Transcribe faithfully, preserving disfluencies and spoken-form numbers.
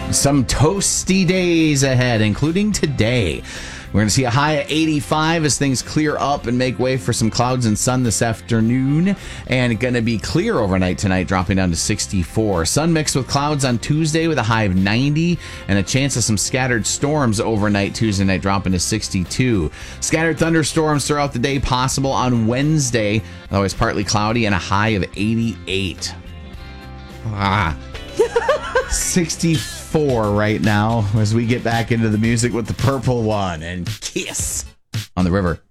Some toasty days ahead, including today. We're going to see a high of eighty-five as things clear up and make way for some clouds and sun this afternoon. And going to be clear overnight tonight, dropping down to sixty-four. Sun mixed with clouds on Tuesday with a high of ninety and a chance of some scattered storms overnight Tuesday night, dropping to sixty-two. Scattered thunderstorms throughout the day possible on Wednesday, always partly cloudy and a high of eighty-eight. Ah. sixty-four right now as we get back into the music with the Purple One and Kiss on the River.